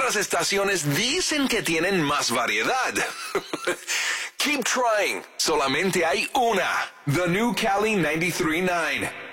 otras estaciones dicen que tienen más variedad. Keep trying. Solamente hay una. The New Cali 93.9.